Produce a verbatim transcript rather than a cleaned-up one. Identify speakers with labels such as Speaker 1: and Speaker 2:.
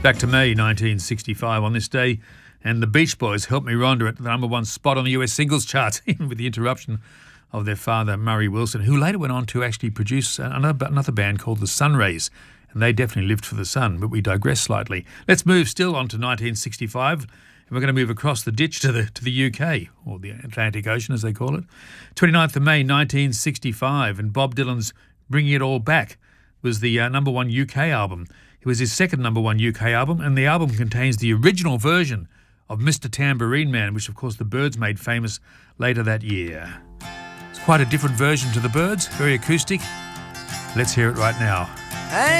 Speaker 1: Back to May nineteen sixty-five on this day, and the Beach Boys helped me Rhonda at the number one spot on the U S singles chart, even with the interruption of their father, Murray Wilson, who later went on to actually produce another, another band called the Sunrays, and they definitely lived for the sun, but we digress slightly. Let's move still on to nineteen sixty-five, and we're going to move across the ditch to the to the U K, or the Atlantic Ocean as they call it. twenty-ninth of May nineteen sixty-five, and Bob Dylan's Bringing It All Back was the uh, number one U K album. It was his second number one U K album, and the album contains the original version of Mister Tambourine Man, which of course the Byrds made famous later that year. It's quite a different version to the Byrds, very acoustic. Let's hear it right now. Hey.